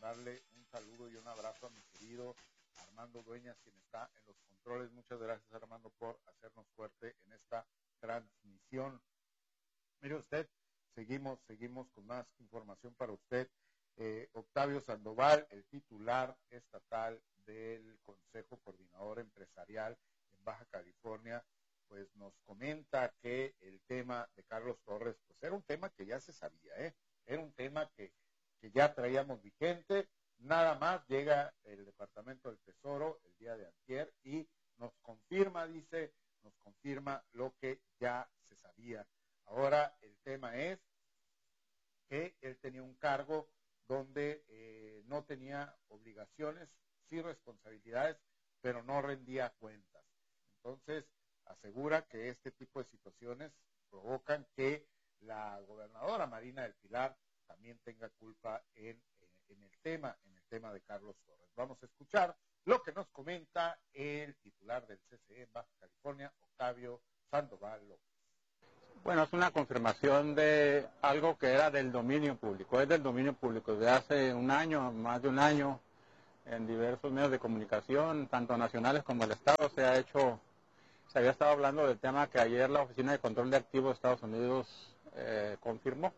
mandarle un saludo y un abrazo a mi querido Armando Dueñas, quien está en los controles. Muchas gracias, Armando, por hacernos fuerte en esta transmisión. Mire usted, seguimos con más información para usted. Octavio Sandoval, el titular estatal del Consejo Coordinador Empresarial en Baja California, pues nos comenta que el tema de Carlos Torres, pues era un tema que ya se sabía, era un tema que ya traíamos vigente. Nada más llega el Departamento del Tesoro el día de antier y nos confirma, dice, nos confirma lo que ya se sabía. Ahora el tema es que él tenía un cargo donde no tenía obligaciones, sí responsabilidades, pero no rendía cuentas. Entonces, asegura que este tipo de situaciones provocan que la gobernadora Marina del Pilar también tenga culpa en el tema de Carlos Torres. Vamos a escuchar lo que nos comenta el titular del CCE en Baja California, Octavio Sandoval López. Bueno, es una confirmación de algo que era del dominio público, es del dominio público. Desde hace un año, más de un año, en diversos medios de comunicación, tanto nacionales como el Estado, se había estado hablando del tema que ayer la Oficina de Control de Activos de Estados Unidos confirmó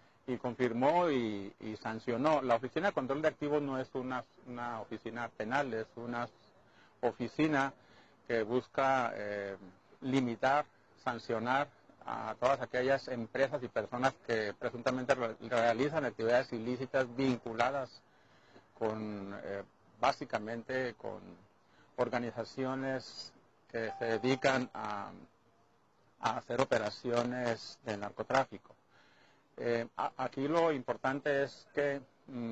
y sancionó. La Oficina de Control de Activos no es una oficina penal, es una oficina que busca limitar, sancionar a todas aquellas empresas y personas que presuntamente realizan actividades ilícitas vinculadas con, básicamente, con organizaciones que se dedican a hacer operaciones de narcotráfico. Aquí lo importante es que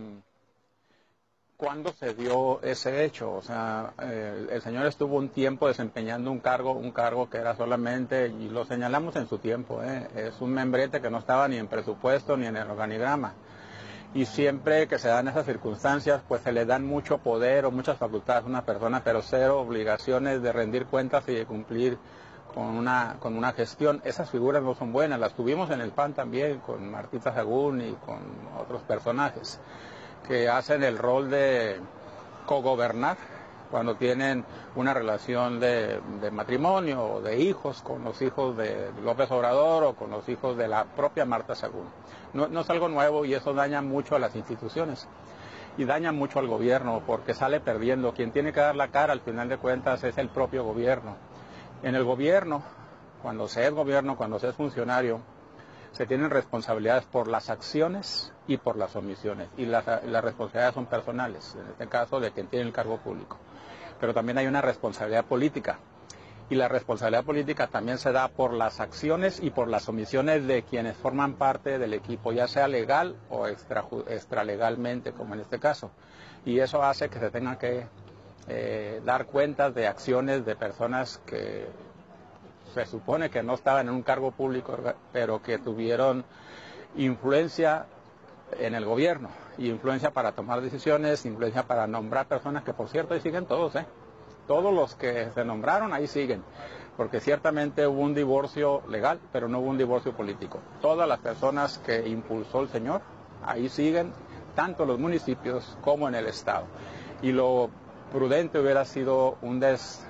¿cuándo se dio ese hecho? O sea, el señor estuvo un tiempo desempeñando un cargo que era solamente, y lo señalamos en su tiempo, es un membrete que no estaba ni en presupuesto ni en el organigrama. Y siempre que se dan esas circunstancias, pues se le dan mucho poder o muchas facultades a una persona, pero cero obligaciones de rendir cuentas y de cumplir con una gestión. Esas figuras no son buenas, las tuvimos en el PAN también, con Martita Sagún y con otros personajes que hacen el rol de cogobernar cuando tienen una relación de matrimonio o de hijos con los hijos de López Obrador o con los hijos de la propia Marta Sagún. No es algo nuevo y eso daña mucho a las instituciones y daña mucho al gobierno porque sale perdiendo. Quien tiene que dar la cara al final de cuentas es el propio gobierno. En el gobierno, cuando se es funcionario, se tienen responsabilidades por las acciones y por las omisiones, y las responsabilidades son personales, en este caso de quien tiene el cargo público. Pero también hay una responsabilidad política, y la responsabilidad política también se da por las acciones y por las omisiones de quienes forman parte del equipo, ya sea legal o extralegalmente, como en este caso. Y eso hace que se tenga que dar cuentas de acciones de personas que se supone que no estaban en un cargo público, pero que tuvieron influencia en el gobierno, y influencia para tomar decisiones, influencia para nombrar personas, que por cierto ahí siguen todos, todos los que se nombraron ahí siguen, porque ciertamente hubo un divorcio legal, pero no hubo un divorcio político. Todas las personas que impulsó el señor, ahí siguen, tanto en los municipios como en el estado. Y lo prudente hubiera sido un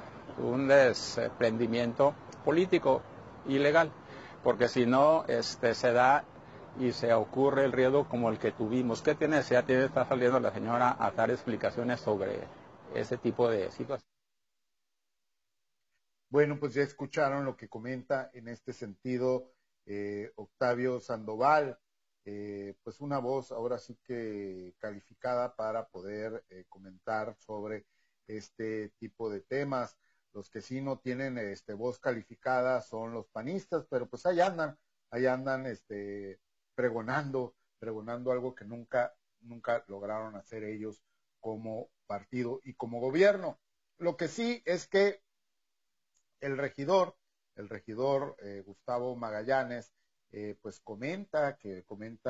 desprendimiento político y legal, porque si no se da y se ocurre el riesgo como el que tuvimos. ¿Qué tiene necesidad? Está saliendo la señora a dar explicaciones sobre ese tipo de situaciones. Bueno, pues ya escucharon lo que comenta en este sentido Octavio Sandoval, pues una voz ahora sí que calificada para poder comentar sobre este tipo de temas. Los que sí no tienen voz calificada son los panistas, pero pues ahí andan pregonando algo que nunca lograron hacer ellos como partido y como gobierno. Lo que sí es que el regidor Gustavo Magallanes, pues comenta que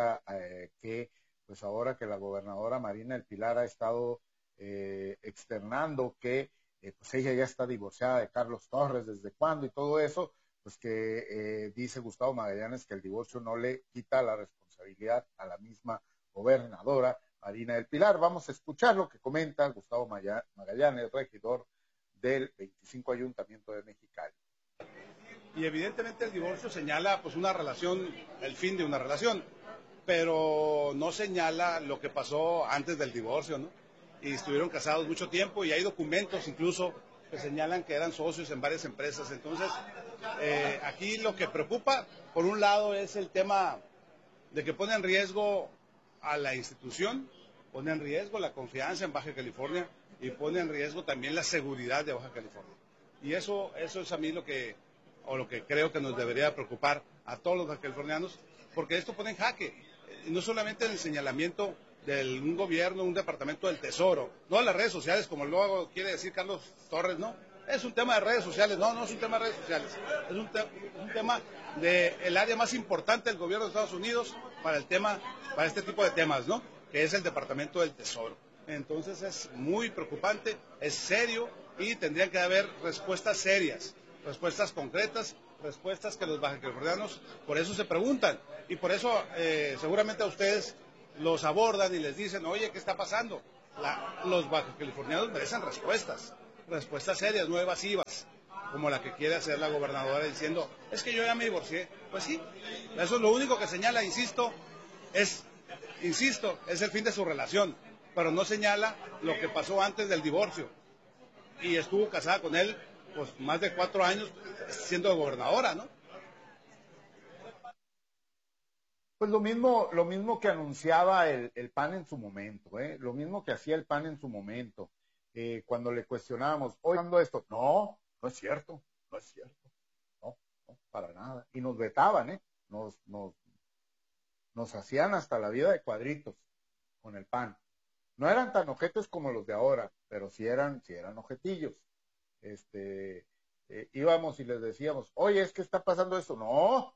pues ahora que la gobernadora Marina del Pilar ha estado externando que pues ella ya está divorciada de Carlos Torres, desde cuándo y todo eso, pues que dice Gustavo Magallanes que el divorcio no le quita la responsabilidad a la misma gobernadora Marina del Pilar. Vamos a escuchar lo que comenta Gustavo Magallanes, regidor del 25 Ayuntamiento de Mexicali. Y evidentemente el divorcio señala pues una relación, el fin de una relación, pero no señala lo que pasó antes del divorcio, ¿no? Y estuvieron casados mucho tiempo y hay documentos incluso que señalan que eran socios en varias empresas. Entonces, aquí lo que preocupa, por un lado, es el tema de que pone en riesgo a la institución, pone en riesgo la confianza en Baja California y pone en riesgo también la seguridad de Baja California. Y eso es a mí lo que creo que nos debería preocupar a todos los bajacalifornianos, porque esto pone en jaque, no solamente el señalamiento de un gobierno, un departamento del Tesoro, no las redes sociales, como luego quiere decir Carlos Torres, no, es un tema de redes sociales, no es un tema de redes sociales, es un tema del área más importante del gobierno de Estados Unidos para este tipo de temas, ¿no? Que es el departamento del Tesoro. Entonces es muy preocupante, es serio y tendrían que haber respuestas serias, respuestas concretas, respuestas que los bajacalifornianos por eso se preguntan y por eso seguramente a ustedes los abordan y les dicen, oye, ¿qué está pasando? Los bajacalifornianos merecen respuestas serias, no evasivas, como la que quiere hacer la gobernadora diciendo, es que yo ya me divorcié. Pues sí, eso es lo único que señala, insisto, es el fin de su relación, pero no señala lo que pasó antes del divorcio. Y estuvo casada con él pues más de 4 años siendo gobernadora, ¿no? Pues lo mismo que anunciaba el PAN en su momento, lo mismo que hacía el PAN en su momento, cuando le cuestionábamos, oye, esto, no es cierto, no, para nada, y nos vetaban, nos hacían hasta la vida de cuadritos con el PAN. No eran tan ojetes como los de ahora, pero sí eran ojetillos. Íbamos y les decíamos, oye, es que está pasando esto. No.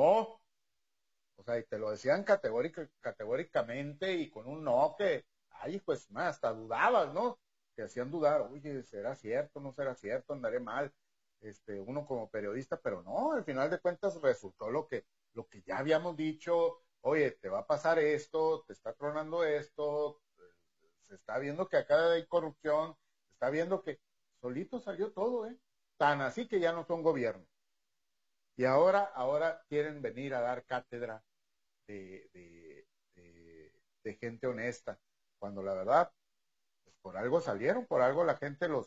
O sea, y te lo decían categóricamente y con un no que, pues más, hasta dudabas, ¿no? Te hacían dudar, oye, ¿será cierto? ¿No será cierto? ¿Andaré mal? Uno como periodista, pero no, al final de cuentas resultó lo que ya habíamos dicho, oye, te va a pasar esto, te está tronando esto, se está viendo que acá hay corrupción, se está viendo que solito salió todo, tan así que ya no son gobierno. Y ahora quieren venir a dar cátedra de gente honesta, cuando la verdad, pues por algo salieron, por algo la gente los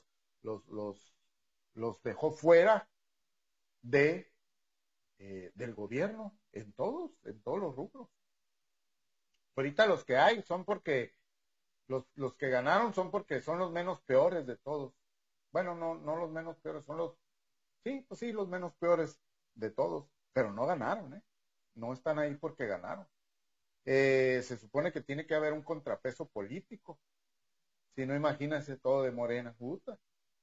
dejó fuera del gobierno, en todos los rubros. Ahorita los que hay son porque los que ganaron son porque son los menos peores de todos. Bueno, no los menos peores, son los menos peores de todos, pero no ganaron, no están ahí porque ganaron. Se supone que tiene que haber un contrapeso político, si no, imagínense todo de Morena, puta.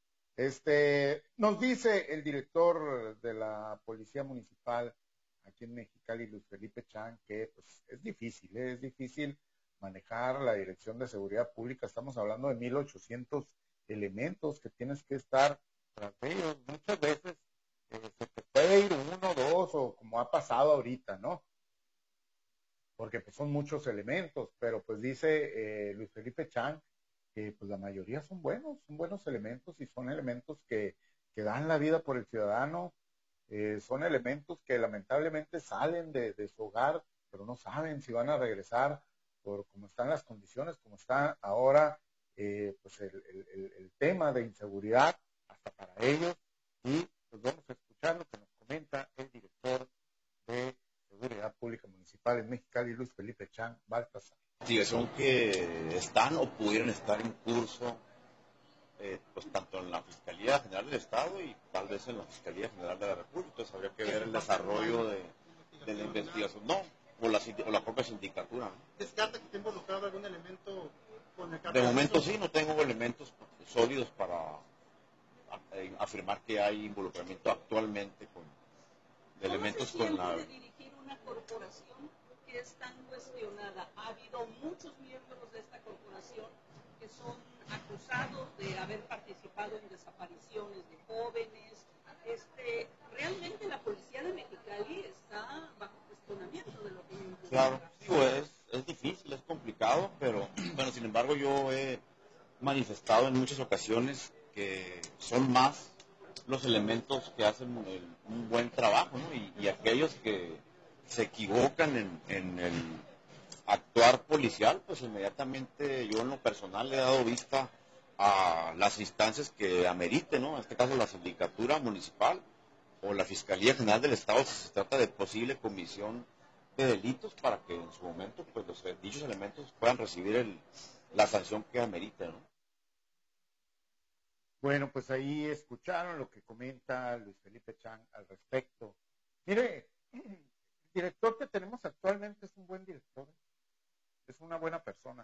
Nos dice el director de la Policía Municipal aquí en Mexicali, Luis Felipe Chan, que pues es difícil manejar la Dirección de Seguridad Pública. Estamos hablando de 1,800 elementos que tienes que estar tras ellos. Muchas veces se te puede ir 1, 2 o como ha pasado ahorita, ¿no? Porque pues son muchos elementos, pero pues dice Luis Felipe Chan que pues la mayoría son buenos elementos y son elementos que dan la vida por el ciudadano, son elementos que lamentablemente salen de su hogar, pero no saben si van a regresar por cómo están las condiciones, como está ahora pues el tema de inseguridad hasta para ellos. Y pues vamos a escuchar lo que nos comenta el director de Seguridad Pública Municipal en Mexicali, Luis Felipe Chan Baltasar. Investigación que están o pudieran estar en curso, pues tanto en la Fiscalía General del Estado y tal vez en la Fiscalía General de la República. Entonces habría que ver el desarrollo de la investigación, o la propia sindicatura, ¿no? ¿Descarta que esté involucrado algún elemento con el caso? De momento sí, no tengo elementos sólidos para afirmar que hay involucramiento actualmente de elementos con la... de dirigir una corporación que es tan cuestionada? Ha habido muchos miembros de esta corporación que son acusados de haber participado en desapariciones de jóvenes. Realmente la policía de Mexicali está bajo cuestionamiento de lo que implica. Claro, digo, es difícil, es complicado, pero embargo, yo he manifestado en muchas ocasiones que son más los elementos que hacen un buen trabajo, ¿no? Y aquellos que se equivocan en el actuar policial, pues inmediatamente yo en lo personal le he dado vista a las instancias que ameriten, ¿no? En este caso la Sindicatura Municipal o la Fiscalía General del Estado, si se trata de posible comisión de delitos, para que en su momento pues los dichos elementos puedan recibir la sanción que amerite, ¿no? Bueno, pues ahí escucharon lo que comenta Luis Felipe Chang al respecto. Mire, el director que tenemos actualmente es un buen director, es una buena persona.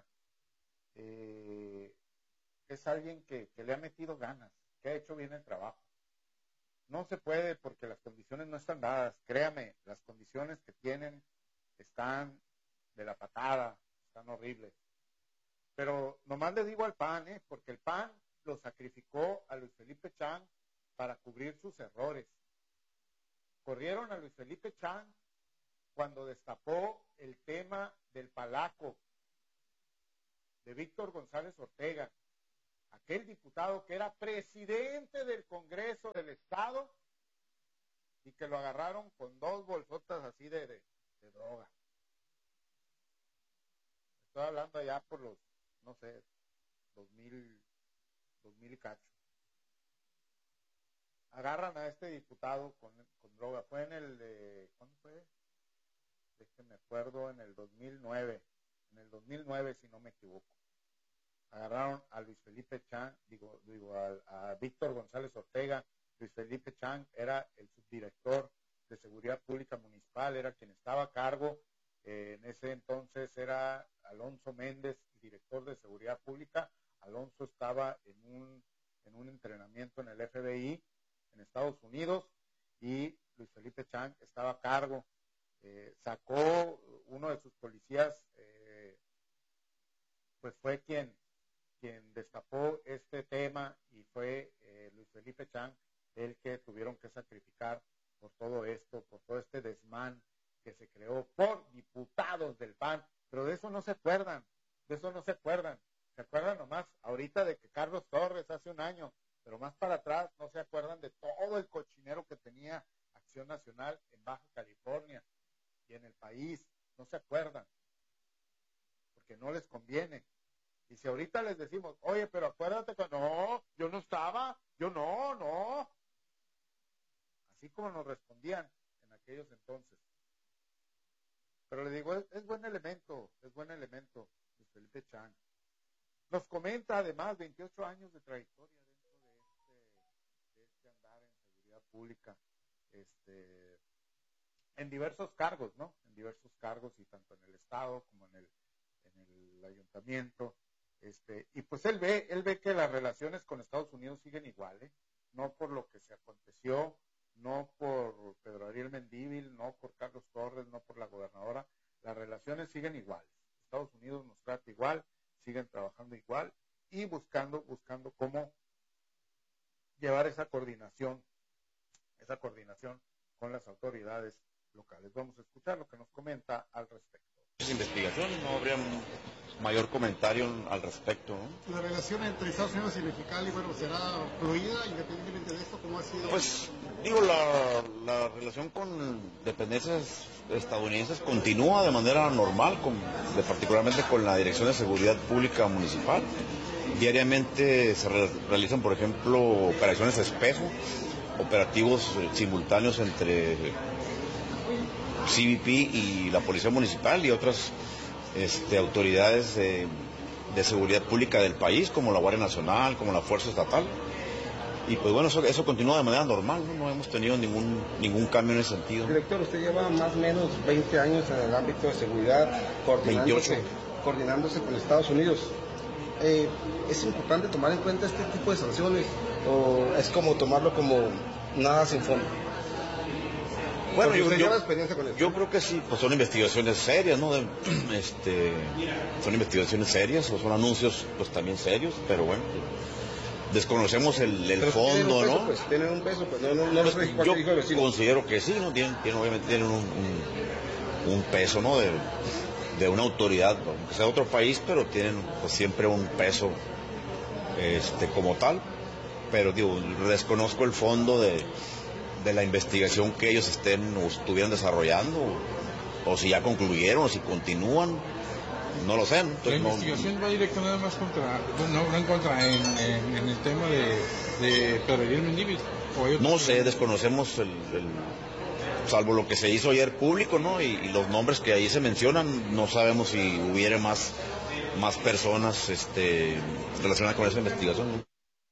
Es alguien que le ha metido ganas, que ha hecho bien el trabajo. No se puede porque las condiciones no están dadas. Créame, las condiciones que tienen están de la patada, están horribles. Pero nomás le digo al PAN, porque el PAN lo sacrificó a Luis Felipe Chang para cubrir sus errores. Corrieron a Luis Felipe Chang cuando destapó el tema del Palaco, de Víctor González Ortega, aquel diputado que era presidente del Congreso del Estado y que lo agarraron con 2 bolsotas así de droga. Estoy hablando allá por los, no sé, 2000 y cacho. Agarran a este diputado con droga. Fue en el, ¿cuándo fue? Me acuerdo, en el 2009. En el 2009, si no me equivoco. Agarraron a Luis Felipe Chang, a Víctor González Ortega. Luis Felipe Chang era el subdirector de Seguridad Pública Municipal, era quien estaba a cargo. En ese entonces era Alonso Méndez, director de Seguridad Pública. Alonso estaba en un entrenamiento en el FBI en Estados Unidos y Luis Felipe Chang estaba a cargo. Sacó uno de sus policías, pues fue quien destapó este tema y fue Luis Felipe Chang el que tuvieron que sacrificar por todo esto, por todo este desmán que se creó por diputados del PAN, pero de eso no se acuerdan, se acuerdan nomás ahorita de que Carlos Torres hace un año, pero más para atrás no se acuerdan de todo el cochinero que tenía Acción Nacional en Baja California y en el país, no se acuerdan, porque no les conviene. Y si ahorita les decimos, oye, pero acuérdate que no, yo no estaba, yo no. Así como nos respondían en aquellos entonces. Pero le digo, es buen elemento, Luis Felipe Chang. Nos comenta además 28 años de trayectoria dentro de este andar en seguridad pública, en diversos cargos, ¿no? En diversos cargos y tanto en el Estado como en el ayuntamiento. Y pues él ve que las relaciones con Estados Unidos siguen igual, no por lo que se aconteció, no por Pedro Ariel Mendívil, no por Carlos Torres, no por la gobernadora, las relaciones siguen iguales. Estados Unidos nos trata igual, siguen trabajando igual y buscando cómo llevar esa coordinación con las autoridades locales. Vamos a escuchar lo que nos comenta al respecto. Investigaciones, no habría mayor comentario al respecto, ¿no? La relación entre Estados Unidos y Mexicali, bueno, ¿será fluida independientemente de esto? ¿Cómo ha sido? Pues, digo, la relación con dependencias estadounidenses continúa de manera normal, particularmente con la Dirección de Seguridad Pública Municipal. Diariamente se realizan, por ejemplo, operaciones espejo, operativos simultáneos entre CBP y la Policía Municipal y otras autoridades de seguridad pública del país, como la Guardia Nacional, como la Fuerza Estatal. Y pues bueno, eso continúa de manera normal, no hemos tenido ningún cambio en ese sentido. Director, usted lleva más o menos 20 años en el ámbito de seguridad, coordinándose con Estados Unidos. ¿Es importante tomar en cuenta este tipo de sanciones o es como tomarlo como nada sin fondo? Bueno, yo creo que sí, pues son investigaciones serias, ¿no? Son investigaciones serias, o son anuncios pues también serios, pero bueno, desconocemos el fondo, peso, ¿no? Pues tienen un peso, pues no pues, yo considero que sí, ¿no? Obviamente tienen un peso, ¿no? una autoridad, aunque sea de otro país, pero tienen pues, siempre un peso como tal. Pero digo, desconozco el fondo de la investigación que ellos estuvieran desarrollando, o si ya concluyeron, o si continúan, no lo sé. Entonces, la investigación va directo nada más en el tema de terrorismo indígena. No sé, desconocemos salvo lo que se hizo ayer público, ¿no? Y los nombres que ahí se mencionan, no sabemos si hubiera más personas relacionadas con esa investigación, ¿no?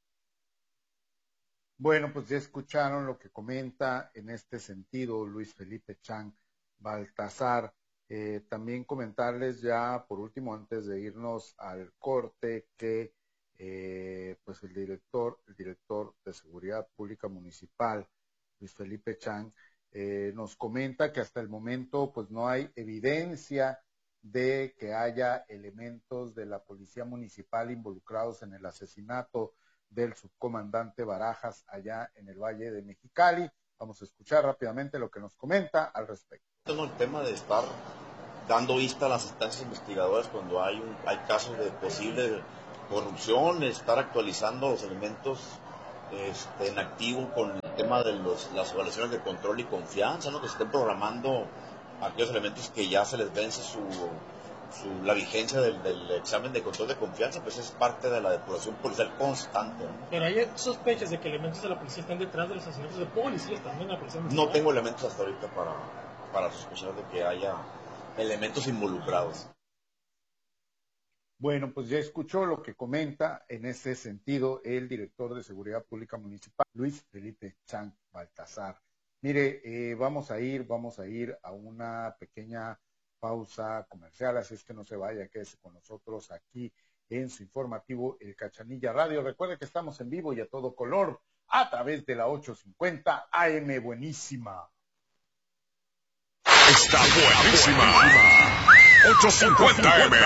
Bueno, pues ya escucharon lo que comenta en este sentido Luis Felipe Chang Baltazar. También comentarles ya, por último, antes de irnos al corte, que pues el director de Seguridad Pública Municipal, Luis Felipe Chang, nos comenta que hasta el momento pues no hay evidencia de que haya elementos de la Policía Municipal involucrados en el asesinato del subcomandante Barajas allá en el Valle de Mexicali. Vamos a escuchar rápidamente lo que nos comenta al respecto. El tema de estar dando vista a las instancias investigadoras cuando hay casos de posible corrupción, estar actualizando los elementos en activo con el tema de las evaluaciones de control y confianza, ¿no? Que se estén programando aquellos elementos que ya se les vence la vigencia del examen de control de confianza, pues es parte de la depuración policial constante, ¿no? Pero hay sospechas de que elementos de la policía están detrás de los asesinatos de policías también. La policía no tengo elementos hasta ahorita para sospechar de que haya elementos involucrados. Bueno, pues ya escuchó lo que comenta en ese sentido el director de Seguridad Pública Municipal, Luis Felipe Chang Baltazar. Mire, vamos a ir a una pequeña pausa comercial, así es que no se vaya, quédese con nosotros aquí en su informativo El Cachanilla Radio. Recuerde que estamos en vivo y a todo color a través de la 850 AM Buenísima. Está buenísima. 850 AM.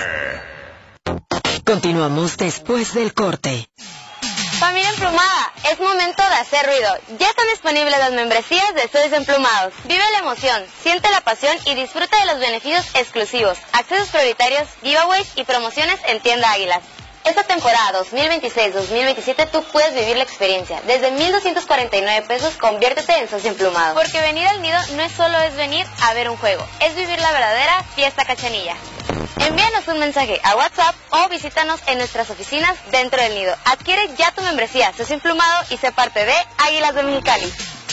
Continuamos después del corte. Familia Emplumada, es momento de hacer ruido. Ya están disponibles las membresías de Estudios Emplumados. Vive la emoción, siente la pasión y disfruta de los beneficios exclusivos, accesos prioritarios, giveaways y promociones en Tienda Águilas. Esta temporada 2026-2027 tú puedes vivir la experiencia. Desde 1,249 pesos, conviértete en socio emplumado. Porque venir al nido no solo es venir a ver un juego, es vivir la verdadera fiesta cachanilla. Envíanos un mensaje a WhatsApp o visítanos en nuestras oficinas dentro del nido. Adquiere ya tu membresía socio emplumado y sé parte de Águilas de Mexicali.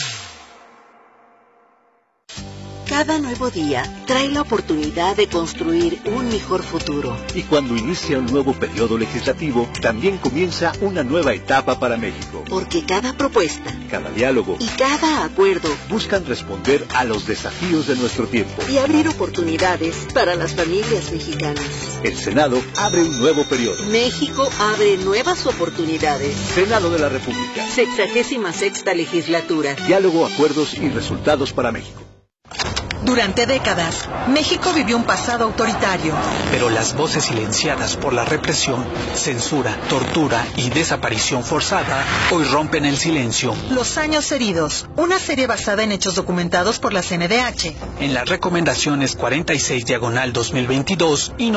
Cada nuevo día trae la oportunidad de construir un mejor futuro. Y cuando inicia un nuevo periodo legislativo, también comienza una nueva etapa para México. Porque cada propuesta, cada diálogo y cada acuerdo buscan responder a los desafíos de nuestro tiempo y abrir oportunidades para las familias mexicanas. El Senado abre un nuevo periodo. México abre nuevas oportunidades. Senado de la República. 66ª legislatura. Diálogo, acuerdos y resultados para México. Durante décadas, México vivió un pasado autoritario. Pero las voces silenciadas por la represión, censura, tortura y desaparición forzada hoy rompen el silencio. Los años heridos, una serie basada en hechos documentados por la CNDH. En las recomendaciones 46/2022 y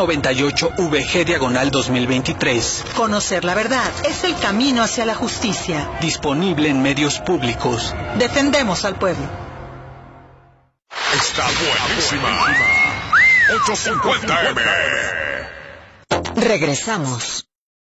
98/VG/2023. Conocer la verdad es el camino hacia la justicia. Disponible en medios públicos. Defendemos al pueblo. Está buenísima. 850 AM. Regresamos.